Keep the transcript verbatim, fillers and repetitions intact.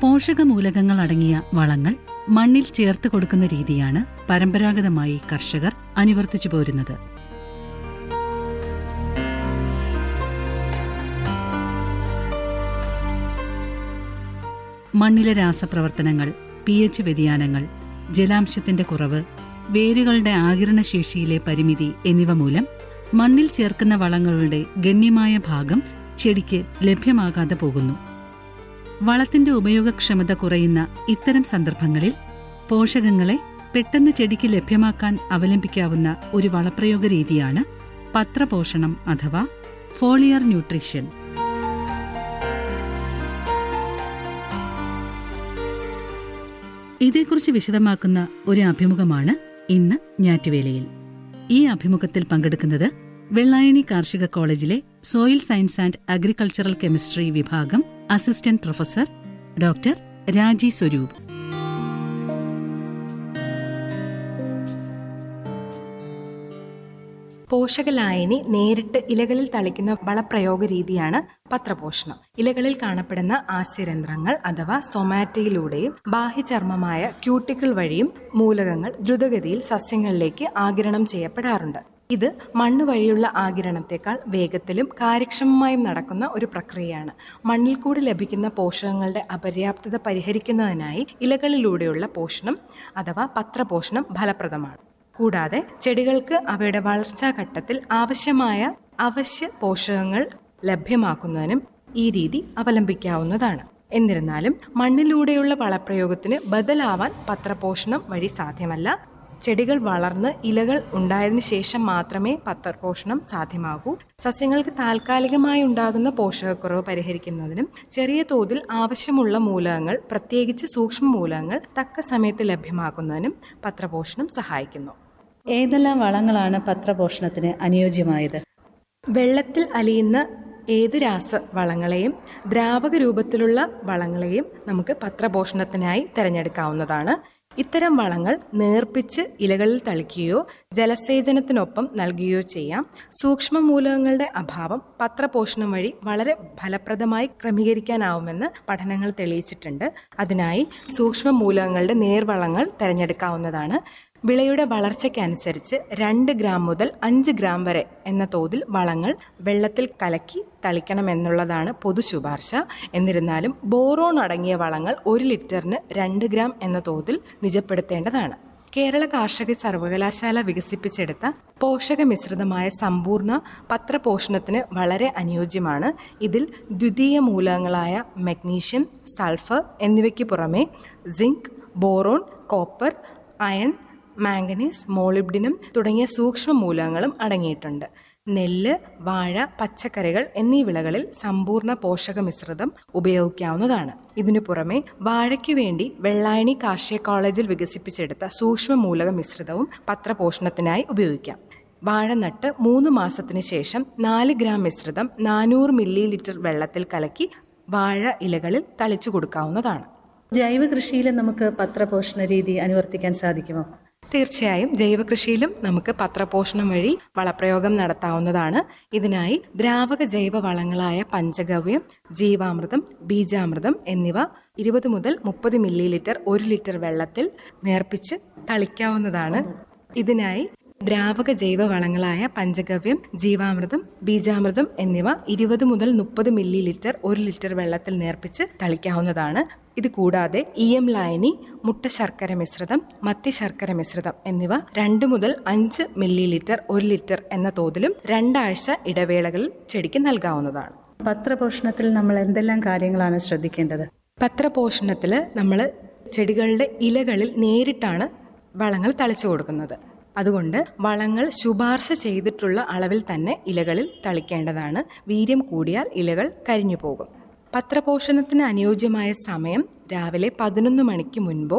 പോഷകമൂലകങ്ങൾ അടങ്ങിയ വളങ്ങൾ മണ്ണിൽ ചേർത്ത് കൊടുക്കുന്ന രീതിയാണ് പരമ്പരാഗതമായി കർഷകർ അനുവർത്തിച്ചു പോരുന്നത്. മണ്ണിലെ രാസപ്രവർത്തനങ്ങൾ, പി എച്ച് വ്യതിയാനങ്ങൾ, ജലാംശത്തിന്റെ കുറവ്, വേരുകളുടെ ആഗിരണശേഷിയിലെ പരിമിതി എന്നിവ മൂലം മണ്ണിൽ ചേർക്കുന്ന വളങ്ങളുടെ ഗണ്യമായ ഭാഗം ചെടിക്ക് ലഭ്യമാകാതെ പോകുന്നു. വളത്തിന്റെ ഉപയോഗക്ഷമത കുറയുന്ന ഇത്തരം സന്ദർഭങ്ങളിൽ പോഷകങ്ങളെ പെട്ടെന്ന് ചെടിക്ക് ലഭ്യമാക്കാൻ അവലംബിക്കാവുന്ന ഒരു വളപ്രയോഗ രീതിയാണ് പത്രപോഷണം അഥവാ ഫോളിയർ ന്യൂട്രീഷൻ. ഇതേക്കുറിച്ച് വിശദമാക്കുന്ന ഒരു അഭിമുഖമാണ് ഇന്ന് ഞാറ്റുവേലയിൽ. ഈ അഭിമുഖത്തിൽ പങ്കെടുക്കുന്നത് വെള്ളായണി കാർഷിക കോളേജിലെ soil science and agricultural chemistry വിഭാഗം അസിസ്റ്റന്റ് പ്രൊഫസർ ഡോക്ടർ രാജി സ്വരൂപ്. പോഷകലായനി നേരിട്ട് ഇലകളിൽ തളിക്കുന്ന വളപ്രയോഗ രീതിയാണ് പത്രപോഷണം. ഇലകളിൽ കാണപ്പെടുന്ന ആസ്യരന്ധ്രങ്ങൾ അഥവാ സൊമാറ്റയിലൂടെയും ബാഹ്യചർമ്മമായ ക്യൂട്ടിക്കിൾ വഴിയും മൂലകങ്ങൾ ദ്രുതഗതിയിൽ സസ്യങ്ങളിലേക്ക് ആഗിരണം ചെയ്യപ്പെടാറുണ്ട്. ഇത് മണ്ണ് വഴിയുള്ള ആഗിരണത്തെക്കാൾ വേഗത്തിലും കാര്യക്ഷമമായും നടക്കുന്ന ഒരു പ്രക്രിയയാണ്. മണ്ണിൽ കൂടി ലഭിക്കുന്ന പോഷകങ്ങളുടെ അപര്യാപ്തത പരിഹരിക്കുന്നതിനായി ഇലകളിലൂടെയുള്ള പോഷണം അഥവാ പത്രപോഷണം ഫലപ്രദമാണ്. കൂടാതെ ചെടികൾക്ക് അവയുടെ വളർച്ചാഘട്ടത്തിൽ ആവശ്യമായ അവശ്യ പോഷകങ്ങൾ ലഭ്യമാക്കുന്നതിനും ഈ രീതി അവലംബിക്കാവുന്നതാണ്. എന്നിരുന്നാലും മണ്ണിലൂടെയുള്ള വളപ്രയോഗത്തിന് ബദലാവാൻ പത്രപോഷണം വഴി സാധ്യമല്ല. ചെടികൾ വളർന്ന് ഇലകൾ ഉണ്ടായതിനു ശേഷം മാത്രമേ പത്രപോഷണം സാധ്യമാകൂ. സസ്യങ്ങൾക്ക് താൽക്കാലികമായി ഉണ്ടാകുന്ന പോഷകക്കുറവ് പരിഹരിക്കുന്നതിനും ചെറിയ തോതിൽ ആവശ്യമുള്ള മൂലകങ്ങൾ, പ്രത്യേകിച്ച് സൂക്ഷ്മ മൂലകങ്ങൾ തക്ക സമയത്ത് ലഭ്യമാക്കുന്നതിനും പത്രപോഷണം സഹായിക്കുന്നു. ഏതെല്ലാം വളങ്ങളാണ് പത്രപോഷണത്തിന് അനുയോജ്യമായത്? വെള്ളത്തിൽ അലിയുന്ന ഏത് രാസവളങ്ങളെയും ദ്രാവക രൂപത്തിലുള്ള വളങ്ങളെയും നമുക്ക് പത്രപോഷണത്തിനായി തിരഞ്ഞെടുക്കാവുന്നതാണ്. ഇത്തരം വളങ്ങൾ നേർപ്പിച്ച് ഇലകളിൽ തളിക്കുകയോ ജലസേചനത്തിനൊപ്പം നൽകുകയോ ചെയ്യാം. സൂക്ഷ്മ മൂലകങ്ങളുടെ അഭാവം പത്രപോഷണം വഴി വളരെ ഫലപ്രദമായി ക്രമീകരിക്കാനാവുമെന്ന് പഠനങ്ങൾ തെളിയിച്ചിട്ടുണ്ട്. അതിനായി സൂക്ഷ്മ മൂലകങ്ങളുടെ നേർവളങ്ങൾ തിരഞ്ഞെടുക്കാവുന്നതാണ്. വിളയുടെ വളർച്ചയ്ക്കനുസരിച്ച് രണ്ട് ഗ്രാം മുതൽ അഞ്ച് ഗ്രാം വരെ എന്ന തോതിൽ വളങ്ങൾ വെള്ളത്തിൽ കലക്കി തളിക്കണമെന്നുള്ളതാണ് പൊതു ശുപാർശ. എന്നിരുന്നാലും ബോറോൺ അടങ്ങിയ വളങ്ങൾ ഒരു ലിറ്ററിന് രണ്ട് ഗ്രാം എന്ന തോതിൽ നിജപ്പെടുത്തേണ്ടതാണ്. കേരള കാർഷിക സർവകലാശാല വികസിപ്പിച്ചെടുത്ത പോഷക മിശ്രിതമായ സമ്പൂർണ്ണ പത്രപോഷണത്തിന് വളരെ അനുയോജ്യമാണ്. ഇതിൽ ദ്വിതീയ മൂലകങ്ങളായ മഗ്നീഷ്യം, സൾഫർ എന്നിവയ്ക്ക് പുറമെ zinc, boron, copper, iron, manganese, molybdenum തുടങ്ങിയ സൂക്ഷ്മ മൂലകങ്ങളും അടങ്ങിയിട്ടുണ്ട്. നെല്ല്, വാഴ, പച്ചക്കറികൾ എന്നീ വിളകളിൽ സമ്പൂർണ്ണ പോഷക മിശ്രിതം ഉപയോഗിക്കാവുന്നതാണ്. ഇതിനു പുറമെ വാഴയ്ക്ക് വേണ്ടി വെള്ളായണി കാർഷിക കോളേജിൽ വികസിപ്പിച്ചെടുത്ത സൂക്ഷ്മ മൂലക മിശ്രിതവും പത്രപോഷണത്തിനായി ഉപയോഗിക്കാം. വാഴ നട്ട് മൂന്ന് മാസത്തിന് ശേഷം നാല് ഗ്രാം മിശ്രിതം നാനൂറ് മില്ലി ലിറ്റർ വെള്ളത്തിൽ കലക്കി വാഴ ഇലകളിൽ തളിച്ചു കൊടുക്കാവുന്നതാണ്. ജൈവ കൃഷിയിൽ നമുക്ക് പത്രപോഷണ രീതി അനുവർത്തിക്കാൻ സാധിക്കുമോ? തീർച്ചയായും ജൈവകൃഷിയിലും നമുക്ക് പത്രപോഷണം വഴി വളപ്രയോഗം നടത്താവുന്നതാണ്. ഇതിനായി ദ്രാവക ജൈവ വളങ്ങളായ പഞ്ചഗവ്യം, ജീവാമൃതം, ബീജാമൃതം എന്നിവ ഇരുപത് മുതൽ മുപ്പത് മില്ലി ലിറ്റർ ഒരു ലിറ്റർ വെള്ളത്തിൽ നേർപ്പിച്ച് തളിക്കാവുന്നതാണ്. ഇതിനായി ദ്രാവക ജൈവ വളങ്ങളായ പഞ്ചഗവ്യം, ജീവാമൃതം, ബീജാമൃതം എന്നിവ ഇരുപത് മുതൽ മുപ്പത് മില്ലി ലിറ്റർ ഒരു ലിറ്റർ വെള്ളത്തിൽ നേർപ്പിച്ച് തളിക്കാവുന്നതാണ്. ഇത് കൂടാതെ ഇ എം ലായനി, മുട്ട ശർക്കര മിശ്രിതം, മത്തി ശർക്കര മിശ്രിതം എന്നിവ രണ്ട് മുതൽ അഞ്ച് മില്ലി ലിറ്റർ ഒരു ലിറ്റർ എന്ന തോതിലും രണ്ടാഴ്ച ഇടവേളകളിൽ ചെടിക്ക് നൽകാവുന്നതാണ്. പത്രപോഷണത്തിൽ നമ്മൾ എന്തെല്ലാം കാര്യങ്ങളാണ് ശ്രദ്ധിക്കേണ്ടത്? പത്രപോഷണത്തിൽ നമ്മൾ ചെടികളുടെ ഇലകളിൽ നേരിട്ടാണ് വളങ്ങൾ തളിച്ചു കൊടുക്കുന്നത്. അതുകൊണ്ട് വളങ്ങൾ ശുപാർശ ചെയ്തിട്ടുള്ള അളവിൽ തന്നെ ഇലകളിൽ തളിക്കേണ്ടതാണ്. വീര്യം കൂടിയാൽ ഇലകൾ കരിഞ്ഞു പോകും. പത്രപോഷണത്തിന് അനുയോജ്യമായ സമയം രാവിലെ പതിനൊന്ന് മണിക്ക് മുൻപോ